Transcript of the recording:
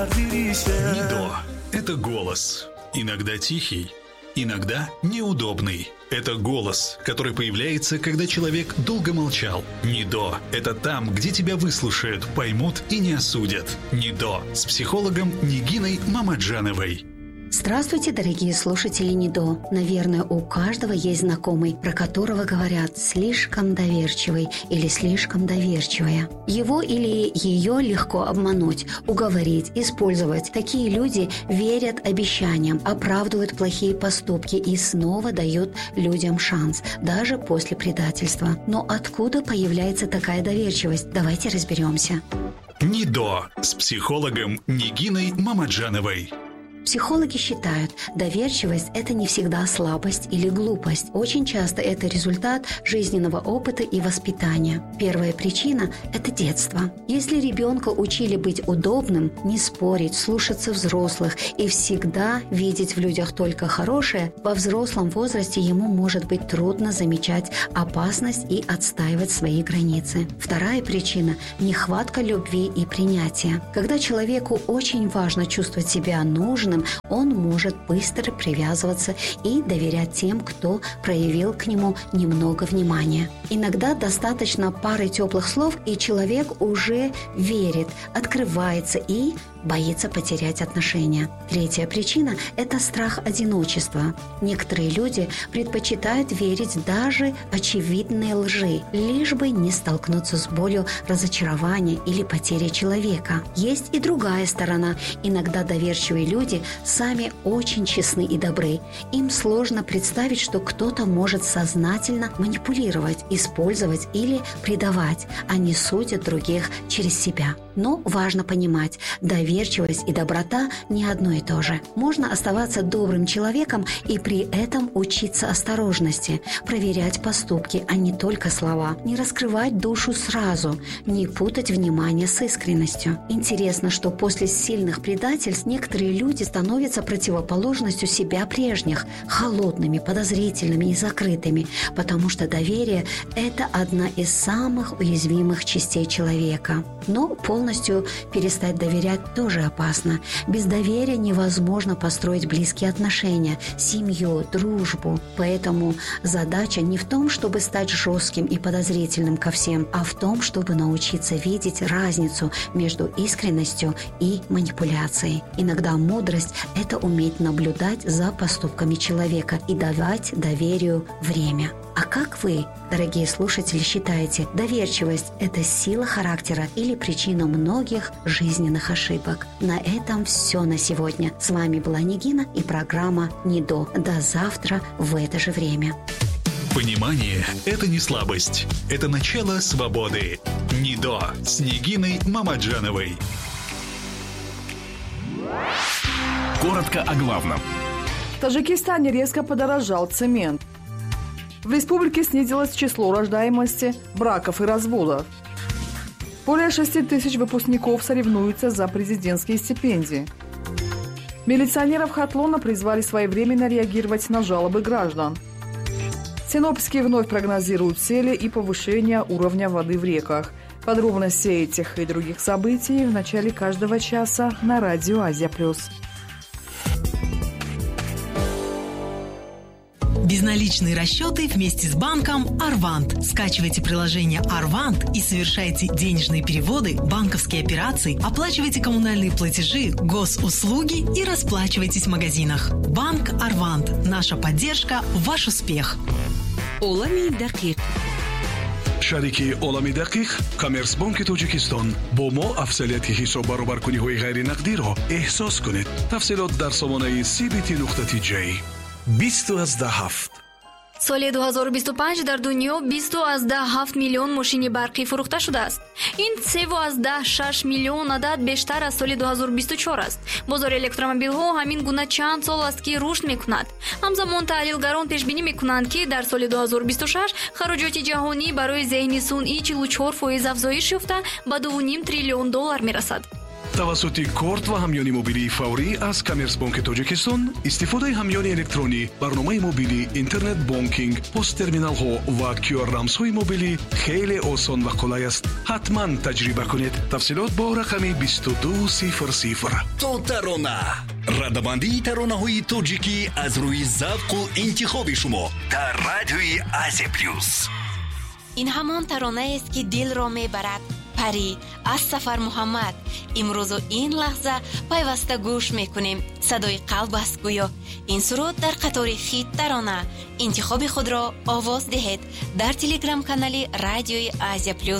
Нидо – это голос. Иногда тихий, иногда неудобный. Это голос, который появляется, когда человек долго молчал. Нидо – это там, где тебя выслушают, поймут и не осудят. Нидо с психологом Нигиной Мамаджановой. Здравствуйте, дорогие слушатели Нидо. Наверное, у каждого есть знакомый, про которого говорят «слишком доверчивый» или «слишком доверчивая». Его или ее легко обмануть, уговорить, использовать. Такие люди верят обещаниям, оправдывают плохие поступки и снова дают людям шанс, даже после предательства. Но откуда появляется такая доверчивость? Давайте разберемся. Нидо с психологом Нигиной Мамаджановой. Психологи считают, доверчивость – это не всегда слабость или глупость. Очень часто это результат жизненного опыта и воспитания. Первая причина – это детство. Если ребенка учили быть удобным, не спорить, слушаться взрослых и всегда видеть в людях только хорошее, во взрослом возрасте ему может быть трудно замечать опасность и отстаивать свои границы. Вторая причина – нехватка любви и принятия. Когда человеку очень важно чувствовать себя нужным, он может быстро привязываться и доверять тем, кто проявил к нему немного внимания. Иногда достаточно пары теплых слов, и человек уже верит, открывается и боится потерять отношения. Третья причина – это страх одиночества. Некоторые люди предпочитают верить даже очевидной лжи, лишь бы не столкнуться с болью разочарования или потери человека. Есть и другая сторона. Иногда доверчивые люди сами очень честны и добры. Им сложно представить, что кто-то может сознательно манипулировать, использовать или предавать. Они судят других через себя. Но важно понимать, доверчивость и доброта не одно и то же. Можно оставаться добрым человеком и при этом учиться осторожности, проверять поступки, а не только слова, не раскрывать душу сразу, не путать внимание с искренностью. Интересно, что после сильных предательств некоторые люди становятся противоположностью себя прежних, холодными, подозрительными и закрытыми, потому что доверие – это одна из самых уязвимых частей человека. Но полностью перестать доверять тоже опасно. Без доверия невозможно построить близкие отношения, семью, дружбу. Поэтому задача не в том, чтобы стать жестким и подозрительным ко всем, а в том, чтобы научиться видеть разницу между искренностью и манипуляцией. Иногда мудрость – это уметь наблюдать за поступками человека и давать доверию время. А как вы, дорогие слушатели, считаете, доверчивость – это сила характера или причина многих жизненных ошибок? На этом все на сегодня. С вами была Нигина и программа «Нидо». До завтра в это же время. Понимание – это не слабость. Это начало свободы. Нидо с Нигиной Мамаджановой. Коротко о главном. В Таджикистане резко подорожал цемент. В республике снизилось число рождаемости, браков и разводов. Более 6 тысяч выпускников соревнуются за президентские стипендии. Милиционеров Хатлона призвали своевременно реагировать на жалобы граждан. Синоптики вновь прогнозируют сели и повышение уровня воды в реках. Подробности этих и других событий в начале каждого часа на радио Азия+. Безналичные расчеты вместе с банком Арвант. Скачивайте приложение Арвант и совершайте денежные переводы, банковские операции, оплачивайте коммунальные платежи, госуслуги и расплачивайтесь в магазинах. Банк Арвант. Наша поддержка – ваш успех. Олами Дакик. шарики олами дақиқ Коммерцбанки Тоҷикистон бо мо афзалияти ҳисоб баробаркуниҳои ғайринақдиро эҳсос кунед. Тафсилот дар сомонаи cbt.j 2017. соли 2025 дар дунё 2.7 миллион мошини барқӣ фурӯхта шудааст. ин 3.6 миллион адад бештар аз соли 2024 аст. бозори электромобилҳо ҳамин гуна чанд сол аст ки рушд мекунад. ҳамзамон таҳлилгарон пешбинӣ мекунанд ки дар соли 2026 хароҷоти ҷаҳонӣ барои зеҳни сунъӣ 44% афзоиш ёфта ба $2.5 триллион мерасад. توسط کارت و همیانی موبیلی فوری از کامرسبانک تاجیکستان استفاده همیانی الکترونی، برنامه موبیلی، اینترنت بانکینگ، پست ترمینال ها و QR رمزهای موبیلی خیلی آسان و قلای است. حتما تجربه کنید. تفصیلات با رقم 2200. تو ترانه، ردبندی ترانه های تاجیکی از روی ذوق و انتخاب شما در رادیوی آزیا پلیوس. این همان ترانه است که دل را میبرد. پری از سفر محمد. امروز و این لحظه پیوسته گوش میکنیم. صدای قلب است گویا. این سرود در قطار خیت ترانه. انتخاب خود را آواز دهید در تلگرام کانال رادیوی آزیا پلیوس.